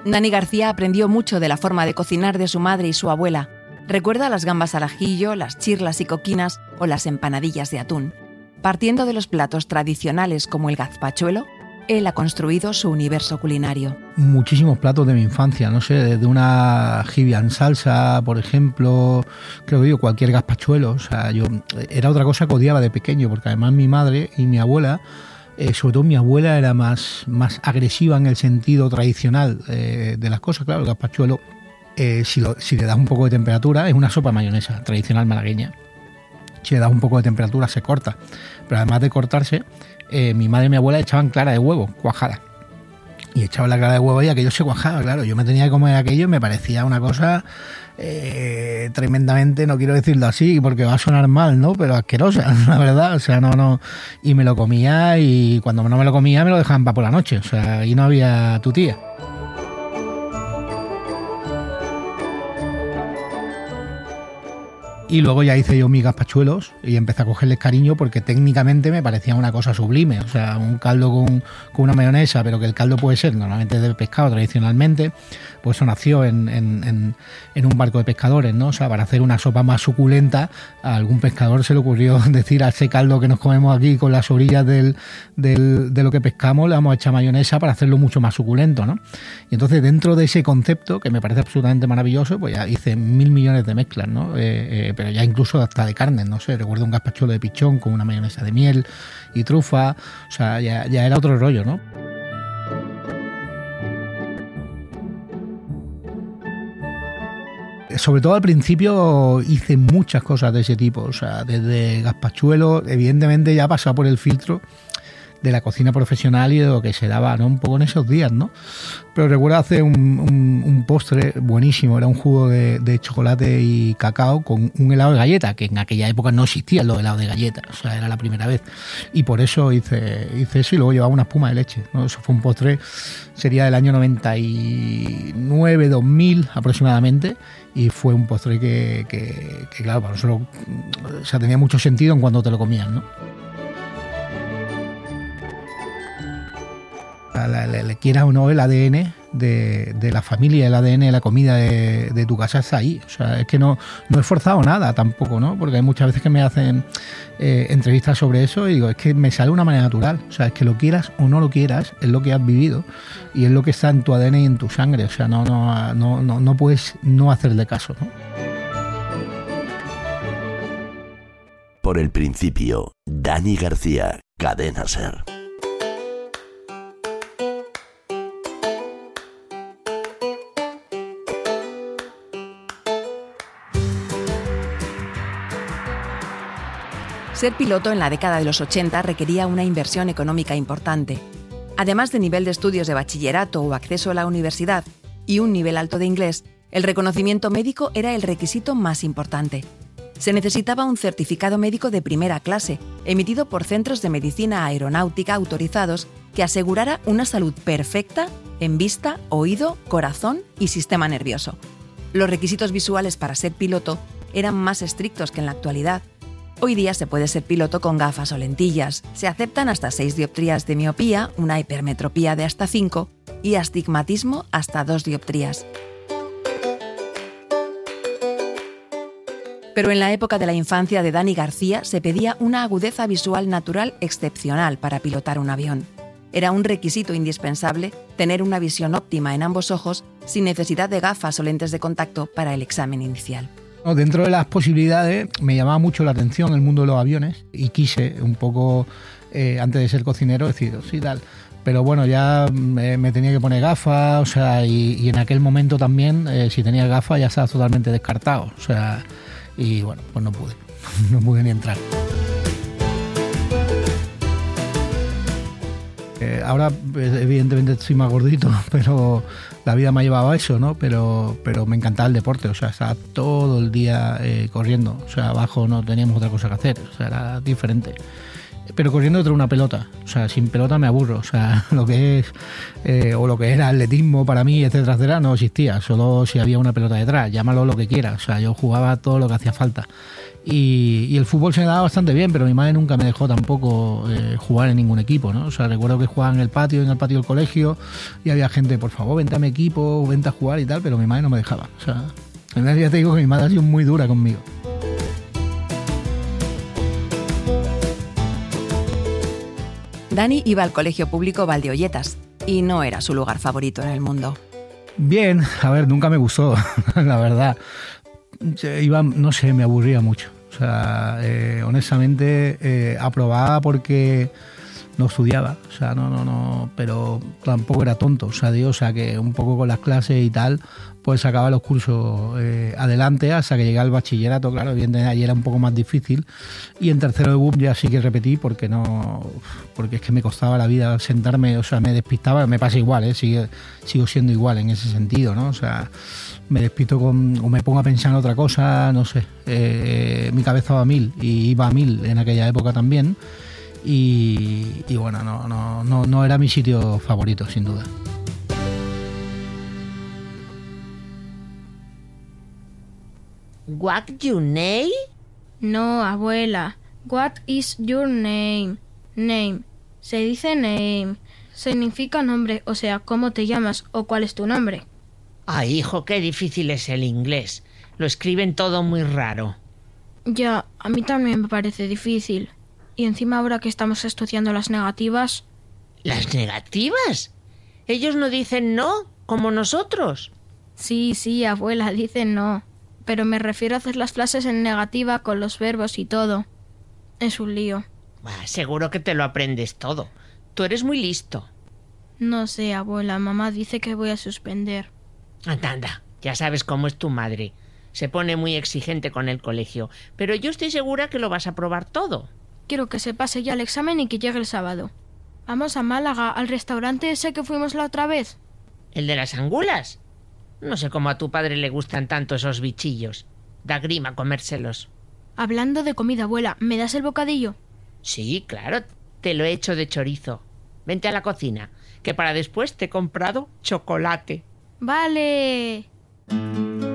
Dani García aprendió mucho de la forma de cocinar de su madre y su abuela. Recuerda las gambas al ajillo, las chirlas y coquinas o las empanadillas de atún. Partiendo de los platos tradicionales como el gazpachuelo, él ha construido su universo culinario. Muchísimos platos de mi infancia, no sé, desde una jibia en salsa, por ejemplo, creo que digo, cualquier gazpachuelo. O sea, yo era otra cosa que odiaba de pequeño, porque además mi madre y mi abuela, sobre todo mi abuela, era más agresiva en el sentido tradicional de las cosas. Claro, el gazpachuelo, si le das un poco de temperatura, es una sopa de mayonesa tradicional malagueña. Si le das un poco de temperatura se corta, pero además de cortarse, mi madre y mi abuela echaban clara de huevo, cuajada. Y echaban la clara de huevo y aquello se cuajaba, claro. Yo me tenía que comer aquello y me parecía una cosa tremendamente, no quiero decirlo así porque va a sonar mal, ¿no? Pero asquerosa, la verdad. O sea, no. Y me lo comía y cuando no me lo comía me lo dejaban para por la noche. O sea, ahí no había tu tía. Y luego ya hice yo mis gazpachuelos y empecé a cogerles cariño porque técnicamente me parecía una cosa sublime. O sea, un caldo con una mayonesa, pero que el caldo puede ser normalmente de pescado tradicionalmente, pues eso nació en un barco de pescadores, ¿no? O sea, para hacer una sopa más suculenta, a algún pescador se le ocurrió decir a ese caldo que nos comemos aquí con las orillas de lo que pescamos, le vamos a echar mayonesa para hacerlo mucho más suculento, ¿no? Y entonces dentro de ese concepto, que me parece absolutamente maravilloso, pues ya hice 1000 millones de mezclas, ¿no? Pero ya incluso hasta de carne, no sé, recuerdo un gazpachuelo de pichón con una mayonesa de miel y trufa, o sea, ya era otro rollo, ¿no? Sobre todo al principio hice muchas cosas de ese tipo, o sea, desde gazpachuelo, evidentemente ya ha pasado por el filtro de la cocina profesional y de lo que se daba, ¿no? Un poco en esos días, ¿no? Pero recuerdo hacer un postre buenísimo, era un jugo de chocolate y cacao con un helado de galleta, que en aquella época no existían los helados de galleta, o sea, era la primera vez. Y por eso hice eso y luego llevaba una espuma de leche, ¿no? Eso fue un postre, sería del año 99, 2000 aproximadamente, y fue un postre que claro, para nosotros, o sea, tenía mucho sentido en cuando te lo comías, ¿no? Le quieras o no, el ADN de la familia, el ADN de la comida de tu casa está ahí. O sea, es que no he forzado nada tampoco, ¿no? Porque hay muchas veces que me hacen entrevistas sobre eso y digo, es que me sale de una manera natural. O sea, es que lo quieras o no lo quieras, es lo que has vivido y es lo que está en tu ADN y en tu sangre. O sea, no puedes no hacerle caso, ¿no? Por el principio, Dani García, Cadena SER. Ser piloto en la década de los 80 requería una inversión económica importante. Además de nivel de estudios de bachillerato o acceso a la universidad y un nivel alto de inglés, el reconocimiento médico era el requisito más importante. Se necesitaba un certificado médico de primera clase, emitido por centros de medicina aeronáutica autorizados, que asegurara una salud perfecta en vista, oído, corazón y sistema nervioso. Los requisitos visuales para ser piloto eran más estrictos que en la actualidad. Hoy día se puede ser piloto con gafas o lentillas. Se aceptan hasta 6 dioptrías de miopía, una hipermetropía de hasta 5 y astigmatismo hasta 2 dioptrías. Pero en la época de la infancia de Dani García se pedía una agudeza visual natural excepcional para pilotar un avión. Era un requisito indispensable tener una visión óptima en ambos ojos sin necesidad de gafas o lentes de contacto para el examen inicial. Dentro de las posibilidades me llamaba mucho la atención el mundo de los aviones y quise un poco, antes de ser cocinero, decir, sí, tal. Pero bueno, ya me tenía que poner gafas, o sea, y en aquel momento también, si tenía gafas ya estaba totalmente descartado, o sea, y bueno, pues no pude ni entrar. Ahora evidentemente estoy más gordito, pero la vida me ha llevado a eso, ¿no? Pero me encantaba el deporte, o sea, estaba todo el día corriendo, o sea, abajo no teníamos otra cosa que hacer, o sea, era diferente. pero corriendo tras una pelota. O sea, sin pelota me aburro. O sea, lo que es o lo que era atletismo para mí, etcétera, no existía. Solo si había una pelota detrás, llámalo lo que quieras. O sea, yo jugaba todo lo que hacía falta. Y el fútbol se me daba bastante bien, pero mi madre nunca me dejó tampoco jugar en ningún equipo, ¿no? O sea, recuerdo que jugaba en el patio del colegio, y había gente, por favor, vente a mi equipo, vente a jugar y tal, pero mi madre no me dejaba. O sea, ya te digo que mi madre ha sido muy dura conmigo. Dani iba al colegio público Valdeolletas y no era su lugar favorito en el mundo. Bien, a ver, nunca me gustó, la verdad. No sé, me aburría mucho. O sea, honestamente, aprobaba porque no estudiaba. O sea, no, pero tampoco era tonto. O sea, que un poco con las clases y tal, pues sacaba los cursos adelante hasta que llegué al bachillerato. Claro, evidentemente allí era un poco más difícil. Y en tercero de BUP ya sí que repetí porque es que me costaba la vida sentarme. O sea, me despistaba. Me pasa igual, sigo siendo igual en ese sentido, ¿no? O sea, me despisto o me pongo a pensar en otra cosa, no sé. Mi cabeza va a 1000 y iba a 1000 en aquella época también. Y bueno, no era mi sitio favorito, sin duda. What your name? No, abuela. What is your name? Name. Se dice name. Significa nombre, o sea, cómo te llamas o cuál es tu nombre. Ay, hijo, qué difícil es el inglés. Lo escriben todo muy raro. Ya, a mí también me parece difícil. Y encima ahora que estamos estudiando las negativas... ¿Las negativas? Ellos no dicen no, como nosotros. Sí, abuela, dicen no. Pero me refiero a hacer las frases en negativa con los verbos y todo. Es un lío. Seguro que te lo aprendes todo. Tú eres muy listo. No sé, abuela, mamá dice que voy a suspender. Anda, ya sabes cómo es tu madre. Se pone muy exigente con el colegio, pero yo estoy segura que lo vas a probar todo. Quiero que se pase ya el examen y que llegue el sábado. Vamos a Málaga, al restaurante ese que fuimos la otra vez. ¿El de las angulas? No sé cómo a tu padre le gustan tanto esos bichillos. Da grima comérselos. Hablando de comida, abuela, ¿me das el bocadillo? Sí, claro, te lo he hecho de chorizo. Vente a la cocina, que para después te he comprado chocolate. ¡Vale!